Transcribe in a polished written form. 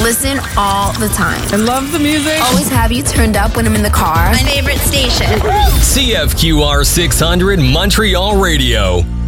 Listen all the time. I love the music. Always have you turned up when I'm in the car. My favorite station. CFQR 600 Montreal Radio.